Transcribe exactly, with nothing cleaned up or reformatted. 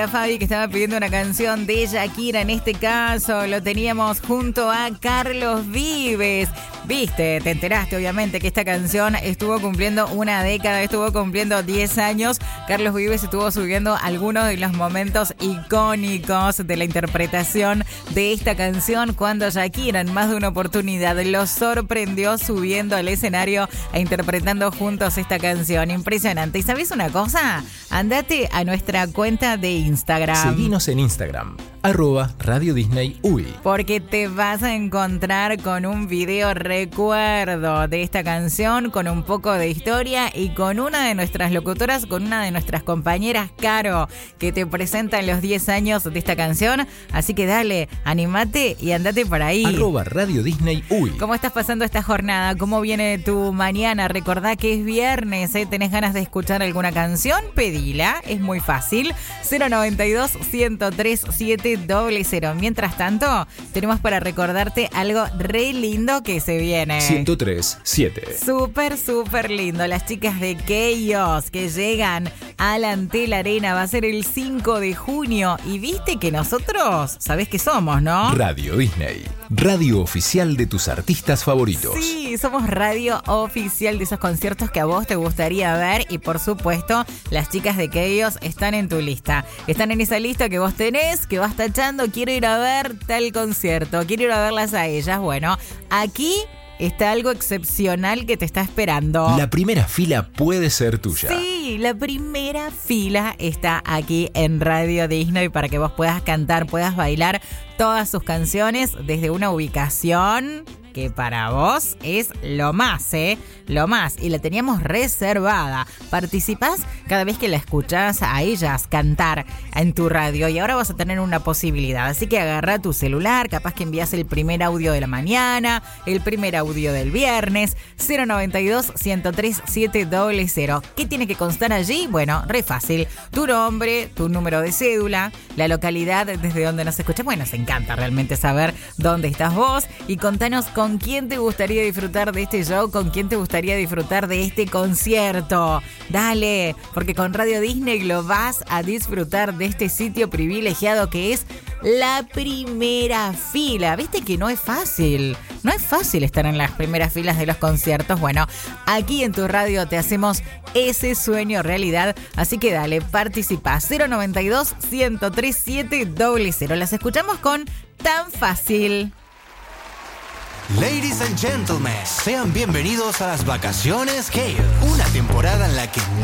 Fabi, que estaba pidiendo una canción de Shakira, en este caso lo teníamos junto a Carlos Vives. Viste, te enteraste obviamente que esta canción estuvo cumpliendo una década, estuvo cumpliendo diez años. Carlos Vives estuvo subiendo algunos de los momentos icónicos de la interpretación de esta canción cuando Shakira en más de una oportunidad lo sorprendió subiendo al escenario e interpretando juntos esta canción. Impresionante. ¿Y sabes una cosa? Andate a nuestra cuenta de Instagram. Seguinos en Instagram, arroba Radio Disney U I. Porque te vas a encontrar con un video recuerdo de esta canción, con un poco de historia y con una de nuestras locutoras, con una de nuestras compañeras, Caro, que te presenta los diez años de esta canción. Así que dale, animate y andate por ahí. Arroba Radio Disney U I. ¿Cómo estás pasando esta jornada? ¿Cómo viene tu mañana? Recordá que es viernes, ¿eh? ¿Tenés ganas de escuchar alguna canción? Pedila, es muy fácil. cero noventa y dos, ciento tres, siete cero cero. Mientras tanto, tenemos para recordarte algo re lindo que se viene. ciento tres, siete. Súper, súper lindo. Las chicas de Chaos que llegan a la Antel Arena. Va a ser el cinco de junio. Y viste que nosotros, ¿sabés qué somos, no? Radio Disney, radio oficial de tus artistas favoritos. Sí, somos radio oficial de esos conciertos que a vos te gustaría ver. Y por supuesto, las chicas de Chaos están en tu lista. Están en esa lista que vos tenés, que vas tachando. Quiero ir a ver tal concierto, quiero ir a verlas a ellas. Bueno, aquí está algo excepcional que te está esperando. La primera fila puede ser tuya. Sí, la primera fila está aquí en Radio Disney para que vos puedas cantar, puedas bailar todas sus canciones desde una ubicación que para vos es lo más, ¿eh? Lo más. Y la teníamos reservada. Participás cada vez que la escuchás a ellas cantar en tu radio. Y ahora vas a tener una posibilidad. Así que agarra tu celular. Capaz que envías el primer audio de la mañana. El primer audio del viernes. cero noventa y dos, ciento tres, siete cero cero. ¿Qué tiene que constar allí? Bueno, re fácil. Tu nombre, tu número de cédula, la localidad desde donde nos escuchas. Bueno, nos encanta realmente saber dónde estás vos. Y contanos con quién te gustaría disfrutar de este show, con quién te gustaría disfrutar de este concierto. Dale, porque con Radio Disney lo vas a disfrutar de este sitio privilegiado que es la primera fila. ¿Viste que no es fácil? No es fácil estar en las primeras filas de los conciertos. Bueno, aquí en tu radio te hacemos ese sueño realidad. Así que dale, participa. cero noventa y dos, ciento tres, siete cero cero. Las escuchamos con Tan Fácil. Ladies and gentlemen, sean bienvenidos a las vacaciones Chaos, una temporada en la que